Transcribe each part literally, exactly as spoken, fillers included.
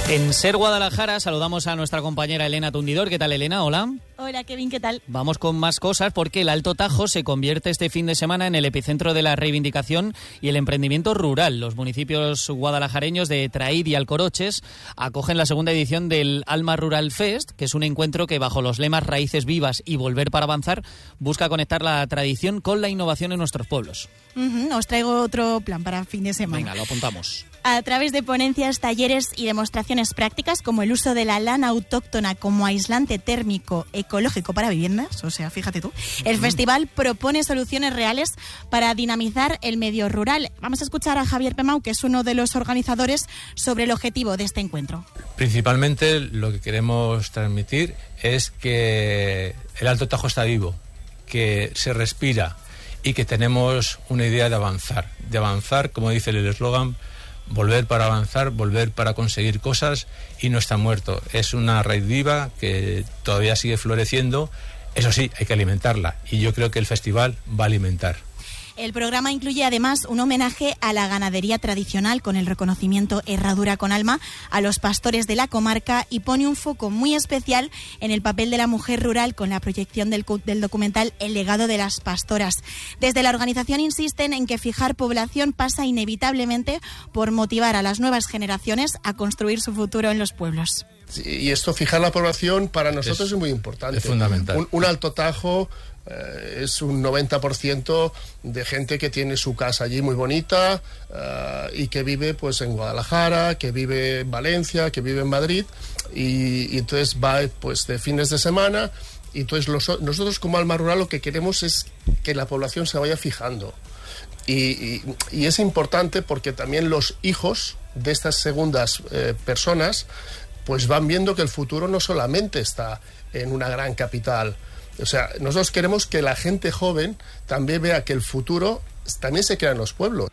En Ser Guadalajara saludamos a nuestra compañera Elena Tundidor. ¿Qué tal, Elena? Hola. Hola, Kevin, ¿qué tal? Vamos con más cosas porque el Alto Tajo se convierte este fin de semana en el epicentro de la reivindicación y el emprendimiento rural. Los municipios guadalajareños de Traíd y Alcoroches acogen la segunda edición del Alma Rural Fest, que es un encuentro que, bajo los lemas Raíces Vivas y Volver para Avanzar, busca conectar la tradición con la innovación en nuestros pueblos. Uh-huh. Os traigo otro plan para fin de semana. Venga, lo apuntamos. A través de ponencias, talleres y demostraciones prácticas, como el uso de la lana autóctona como aislante térmico ecológico para viviendas, o sea, fíjate tú, el mm. festival propone soluciones reales para dinamizar el medio rural. Vamos a escuchar a Javier Pemau, que es uno de los organizadores, sobre el objetivo de este encuentro. Principalmente lo que queremos transmitir es que el Alto Tajo está vivo, que se respira y que tenemos una idea de avanzar, de avanzar, como dice el eslogan, volver para avanzar, volver para conseguir cosas, y no está muerto. Es una raíz viva que todavía sigue floreciendo. Eso sí, hay que alimentarla, y yo creo que el festival va a alimentar. El programa incluye además un homenaje a la ganadería tradicional con el reconocimiento Herradura con Alma a los pastores de la comarca, y pone un foco muy especial en el papel de la mujer rural con la proyección del, del documental El legado de las pastoras. Desde la organización insisten en que fijar población pasa inevitablemente por motivar a las nuevas generaciones a construir su futuro en los pueblos. Sí, y esto, fijar la población, para nosotros es, es muy importante. Es fundamental. Un, un Alto Tajo eh, es un noventa por ciento de gente que tiene su casa allí muy bonita uh, y que vive pues en Guadalajara, que vive en Valencia, que vive en Madrid, y, y entonces va pues de fines de semana, y entonces los, nosotros como Alma Rural lo que queremos es que la población se vaya fijando. Y, y, y es importante porque también los hijos de estas segundas eh, personas pues van viendo que el futuro no solamente está en una gran capital. O sea, nosotros queremos que la gente joven también vea que el futuro también se crea en los pueblos.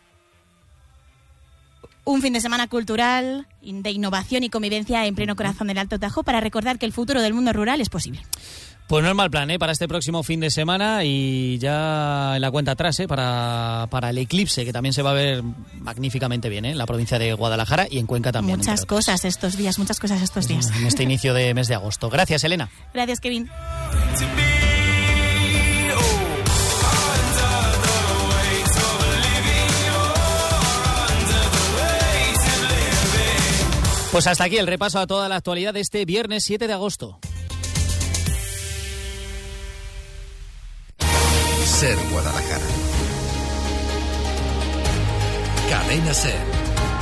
Un fin de semana cultural, de innovación y convivencia en pleno corazón del Alto Tajo, para recordar que el futuro del mundo rural es posible. Pues no es mal plan, ¿eh? Para este próximo fin de semana, y ya en la cuenta atrás, ¿eh? Para, para el eclipse, que también se va a ver magníficamente bien, ¿eh? En la provincia de Guadalajara y en Cuenca también. Muchas cosas estos días, muchas cosas estos días. En este inicio de mes de agosto. Gracias, Elena. Gracias, Kevin. Pues hasta aquí el repaso a toda la actualidad de este viernes siete de agosto. Ser Guadalajara. Cadena Ser.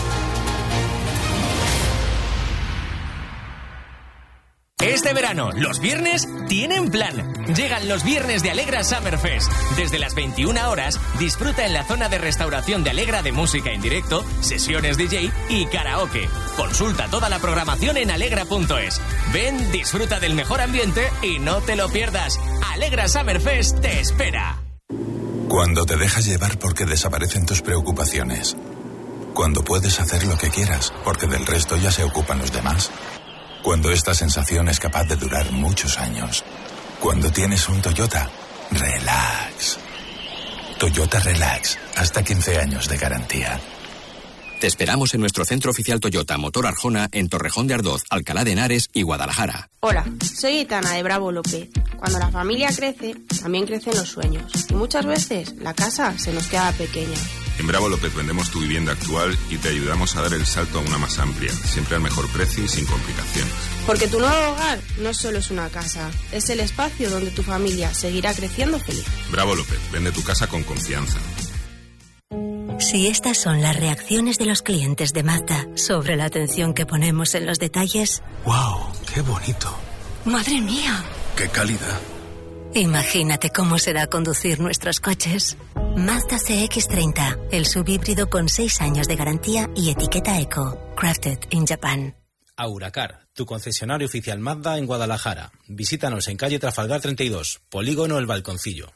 Este verano, los viernes tienen plan. Llegan los viernes de Alegra Summerfest. Desde las veintiuna horas, disfruta en la zona de restauración de Alegra de música en directo, sesiones D J y karaoke. Consulta toda la programación en alegra punto es. Ven, disfruta del mejor ambiente y no te lo pierdas. Alegra Summerfest te espera. Cuando te dejas llevar porque desaparecen tus preocupaciones. Cuando puedes hacer lo que quieras porque del resto ya se ocupan los demás. Cuando esta sensación es capaz de durar muchos años. Cuando tienes un Toyota, relax. Toyota Relax, hasta quince años de garantía. Te esperamos en nuestro centro oficial Toyota Motor Arjona en Torrejón de Ardoz, Alcalá de Henares y Guadalajara. Hola, soy Itana de Bravo López. Cuando la familia crece, también crecen los sueños. Y muchas veces la casa se nos queda pequeña. En Bravo López vendemos tu vivienda actual y te ayudamos a dar el salto a una más amplia, siempre al mejor precio y sin complicaciones. Porque tu nuevo hogar no solo es una casa, es el espacio donde tu familia seguirá creciendo feliz. Bravo López, vende tu casa con confianza. Si estas son las reacciones de los clientes de Mazda sobre la atención que ponemos en los detalles... ¡Wow! ¡Qué bonito! ¡Madre mía! ¡Qué calidad! Imagínate cómo será conducir nuestros coches. Mazda C X treinta, el subhíbrido con seis años de garantía y etiqueta Eco. Crafted in Japan. Auracar, tu concesionario oficial Mazda en Guadalajara. Visítanos en calle Trafalgar treinta y dos, Polígono El Balconcillo. ¡Ey,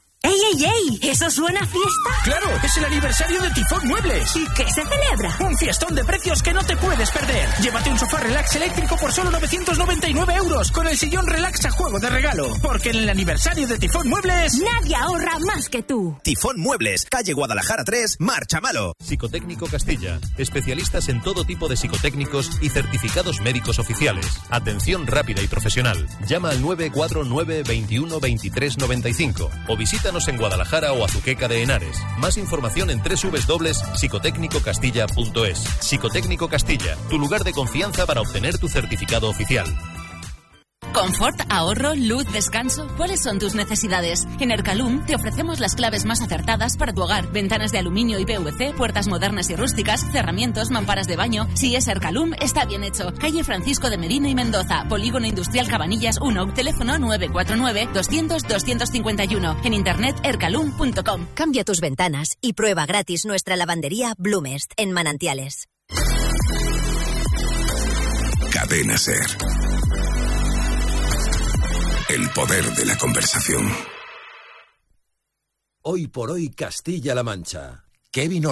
¡Ey, ey! ¿Eso suena a fiesta? ¡Claro! ¡Es el aniversario de Tifón Muebles! ¿Y qué se celebra? Un fiestón de precios que no te puedes perder. Llévate un sofá relax eléctrico por solo novecientos noventa y nueve euros con el sillón relax a juego de regalo. Porque en el aniversario de Tifón Muebles... Nadie ahorra más que tú. Tifón Muebles, calle Guadalajara tres, Marchamalo. Psicotécnico Castilla. Especialistas en todo tipo de psicotécnicos y certificados médicos oficiales. Atención rápida y profesional. Llama al nueve cuatro nueve, veintiuno, veintitrés, noventa y cinco o visítanos en Guadalajara o Azuqueca de Henares. Más información en doble u doble u doble u punto psicotécnico castilla punto es. Psicotécnico Castilla, tu lugar de confianza para obtener tu certificado oficial. Confort, ahorro, luz, descanso. ¿Cuáles son tus necesidades? En Ercalum te ofrecemos las claves más acertadas para tu hogar. Ventanas de aluminio y P V C, puertas modernas y rústicas, cerramientos, mamparas de baño. Si es Ercalum, está bien hecho. Calle Francisco de Medina y Mendoza, Polígono Industrial Cabanillas uno, teléfono nueve cuatro nueve, doscientos, doscientos cincuenta y uno. En internet ercalum punto com. Cambia tus ventanas y prueba gratis nuestra lavandería Blumest en Manantiales. Cadena Ser. El poder de la conversación. Hoy por hoy Castilla-La Mancha. Kevin